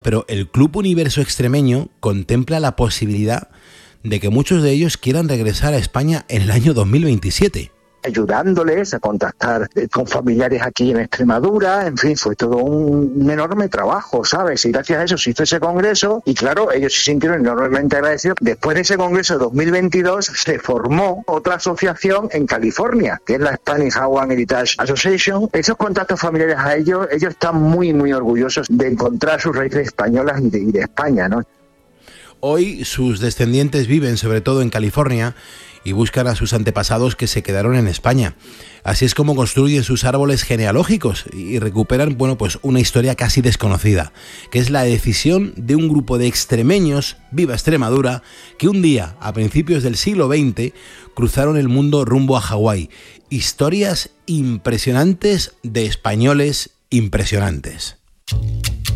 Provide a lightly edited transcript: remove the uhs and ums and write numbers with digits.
pero el Club Universo Extremeño contempla la posibilidad de que muchos de ellos quieran regresar a España en el año 2027. Ayudándoles a contactar con familiares aquí en Extremadura, en fin, fue todo un enorme trabajo, ¿sabes? Y gracias a eso se hizo ese congreso y claro, ellos se sintieron enormemente agradecidos. Después de ese congreso de 2022 se formó otra asociación en California, que es la Spanish Hawaiian Heritage Association. Esos contactos familiares a ellos están muy, muy orgullosos de encontrar sus raíces españolas y de España, ¿no? Hoy sus descendientes viven sobre todo en California y buscan a sus antepasados que se quedaron en España. Así es como construyen sus árboles genealógicos y recuperan, pues una historia casi desconocida, que es la decisión de un grupo de extremeños, viva Extremadura, que un día, a principios del siglo XX, cruzaron el mundo rumbo a Hawái. Historias impresionantes de españoles impresionantes.